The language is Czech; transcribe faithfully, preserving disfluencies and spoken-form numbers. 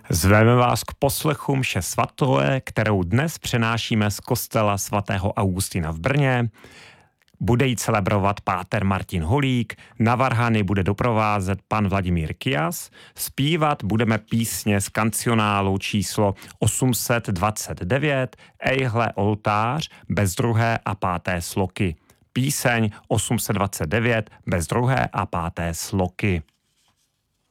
Zveme vás k poslechu mše svatové, kterou dnes přenášíme z kostela svatého Augustina v Brně. Bude ji celebrovat páter Martin Holík, na varhany bude doprovázet pan Vladimír Kias, zpívat budeme písně z kancionálu číslo osm set dvacet devět Ejhle oltář bez druhé a páté sloky. Píseň osm set dvacet devět bez druhé a páté sloky.